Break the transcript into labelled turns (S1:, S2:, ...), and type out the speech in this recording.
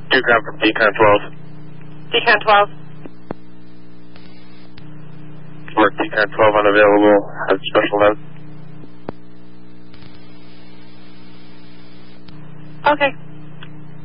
S1: 2-Con from Decon 12.
S2: Decon 12.
S1: Mark Decon 12 unavailable. Have special note.
S2: Okay.